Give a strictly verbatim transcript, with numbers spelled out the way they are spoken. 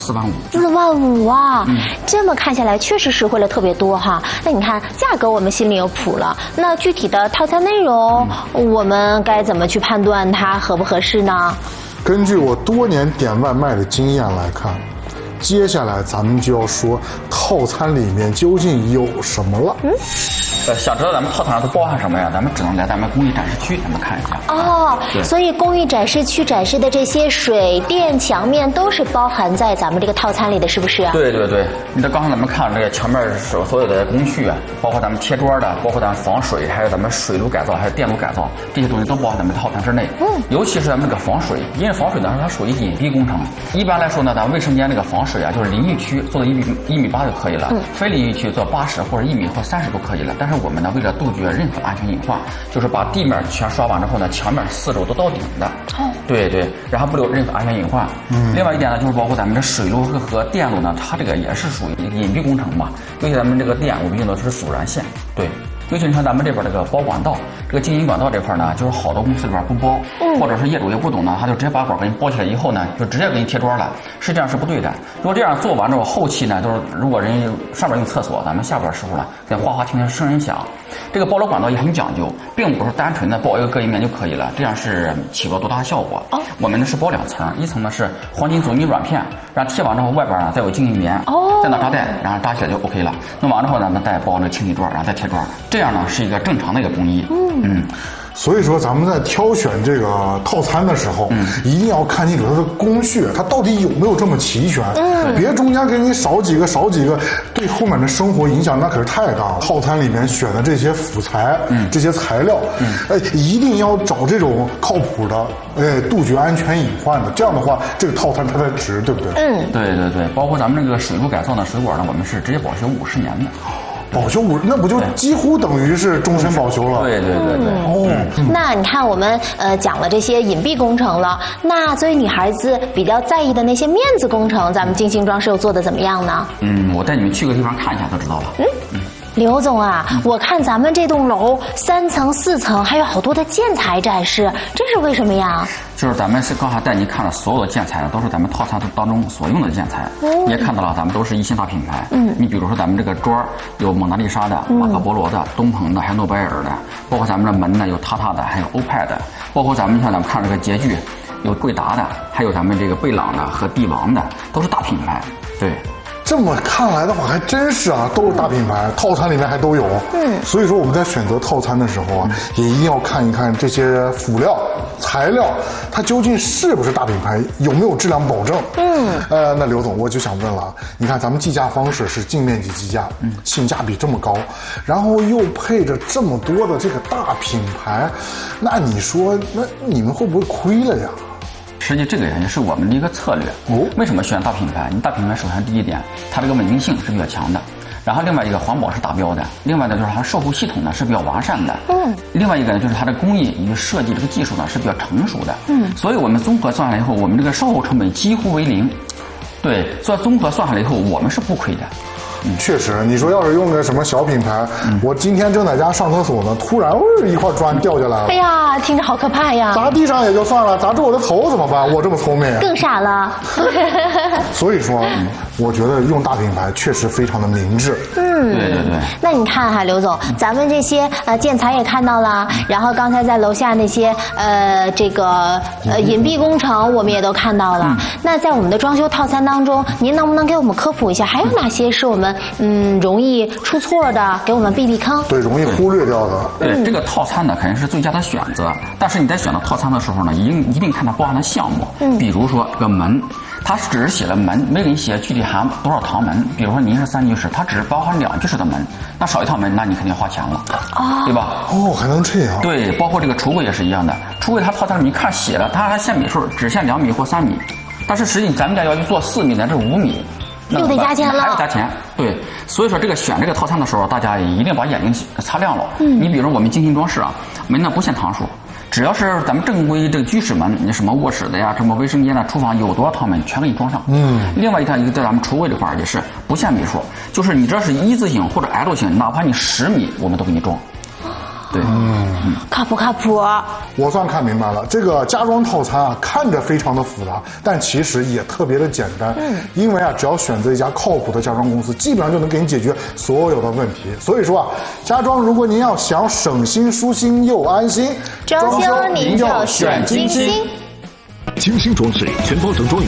四万五， 四万五啊！嗯、这么看下来，确实实惠了特别多哈。那你看价格我们心里有谱了，那具体的套餐内容，嗯、我们该怎么去判断它合不合适呢？ 根据我多年点外卖的经验来看，接下来咱们就要说套餐里面究竟有什么了。嗯。 呃，想知道咱们套餐上都包含什么呀？咱们只能来咱们工艺展示区，咱们看一下。 哦，所以工艺展示区展示的这些水电墙面都是包含在咱们这个套餐里的，是不是？ 对对对，你这刚才咱们看这个墙面所所有的工序啊，包括咱们贴桌的，包括咱们防水，还有咱们水路改造，还有电路改造，这些东西都包含咱们套餐之内。嗯，尤其是咱们这个防水，因为防水呢它属于隐蔽工程。一般来说呢，咱卫生间这个防水啊，就是淋浴区做到一米一米八就可以了，嗯、非淋浴区做八十或者一米或三十都可以了。但是我们呢，为了杜绝任何安全隐患，就是把地面全刷完之后呢，墙面四周都到顶的。哦，对对，然后不留任何安全隐患。嗯，另外一点呢，就是包括咱们的水路和电路呢，它这个也是属于隐蔽工程嘛。尤其咱们这个电，我们用的是阻燃线。对。尤其你看咱们这边这个包管道，这个经营管道这块呢，就是好多公司里边不包，嗯、或者是业主也不懂呢，他就直接把管给你包起来以后呢，就直接给你贴桌了，实际上是不对的。如果这样做完之后，后期呢，就是如果人上边用厕所，咱们下边的时候呢，在哗哗听见声音响，这个包楼管道也很讲究，并不是单纯的包一个隔音棉就可以了，这样是起不了多大的效果。哦，我们呢是包两层，一层呢是黄金走泥软片，然后贴完之后外边呢再有经营棉，哦，再拿扎带，然后扎起来就 OK 了。弄完之后呢，再包那个清洗桌，然后再贴桌，这样呢是一个正常的一个工艺。嗯嗯。 所以说，咱们在挑选这个套餐的时候，嗯、一定要看清楚它的工序，它到底有没有这么齐全。嗯，别中间给你少几个少几个，对后面的生活影响那可是太大了。套餐里面选的这些辅材，嗯，这些材料，嗯，哎，一定要找这种靠谱的，哎，杜绝安全隐患的。这样的话，这个套餐它才值，对不对？ 嗯， 对对对，包括咱们这个水路改造的水管呢，我们是直接保修五十年的。 保修五，那不就几乎等于是终身保修了？ 对对对对。 哦，嗯、那你看我们呃讲了这些隐蔽工程了，那作为女孩子比较在意的那些面子工程，咱们精心装饰又做的怎么样呢？ 嗯，我带你们去个地方看一下就知道了。嗯嗯。 刘总啊，嗯、我看咱们这栋楼三层四层还有好多的建材展示，这是为什么呀？ 就是咱们是刚才带您看了所有的建材，都是咱们套餐当中所用的建材。嗯、你也看到了，咱们都是一线大品牌。嗯，你比如说咱们这个桌有蒙娜丽莎的、马可波罗的、东鹏的，还有诺贝尔的，包括咱们的门呢有塔塔的，还有欧派的，包括咱们像咱们看这个洁具，有贵达的，还有咱们这个贝朗的和帝王的，都是大品牌。对。 这么看来的话，还真是啊，都是大品牌，套餐里面还都有。嗯，所以说我们在选择套餐的时候啊，嗯、也一定要看一看这些辅料、材料，它究竟是不是大品牌，有没有质量保证。嗯，呃，那刘总，我就想问了，你看咱们计价方式是净面积计价，嗯，性价比这么高，然后又配着这么多的这个大品牌，那你说，那你们会不会亏了呀？ 实际这个也是我们的一个策略。哦，为什么选大品牌？你大品牌首先第一点，它这个稳定性是比较强的，然后另外一个环保是达标的，另外呢就是它售后系统呢是比较完善的。嗯，另外一个呢就是它的工艺与设计这个技术呢是比较成熟的。嗯，所以我们综合算下来以后，我们这个售后成本几乎为零。对，所以综合算下来以后，我们是不亏的。 嗯，确实，你说要是用个什么小品牌，嗯、我今天正在家上厕所呢，突然哦一块砖掉下来了， 哎呀，听着好可怕呀！ 砸地上也就算了，砸住我的头怎么办？我这么聪明， 更傻了。 所以说，嗯、我觉得用大品牌确实非常的明智。 嗯， 对对对。 那你看哈，刘总，咱们这些呃建材也看到了，然后刚才在楼下那些呃这个呃隐蔽工程我们也都看到了。嗯、那在我们的装修套餐当中，您能不能给我们科普一下，还有哪些是我们嗯容易出错的，给我们避避坑？ 对，容易忽略掉的。 对，嗯、这个套餐呢肯定是最佳的选择，但是你在选择套餐的时候呢，一定一定看它包含的项目。嗯，比如说这个门，它只是写了门，没给你写具体含多少堂门。比如说您是三居室，它只是包含两居室的门，那少一套门，那你肯定要花钱了，哦，对吧？ 哦，还能这样？ 对，包括这个橱柜也是一样的，橱柜它套餐里面看写了，它还限米数，只限两米或三米，但是实际咱们家要去做四米乃至五米。 又得加钱了， 还要加钱，对，所以说这个选这个套餐的时候，大家一定把眼睛擦亮了。嗯，你比如我们精心装饰啊，门呢不限堂数，只要是咱们正规这个居室门，你什么卧室的呀，什么卫生间的、厨房有多少套门，全给你装上。嗯，另外一套一个在咱们橱柜这块也是不限米数，就是你这是一字形或者 L 型，哪怕你十米，我们都给你装。 对， 嗯，靠谱靠谱。 我算看明白了，这个家装套餐啊，看着非常的复杂，但其实也特别的简单。嗯，因为啊，只要选择一家靠谱的家装公司，基本上就能给你解决所有的问题。所以说啊，家装如果您要想省心、舒心又安心， 装修您就选金星。 金星装饰全包整装以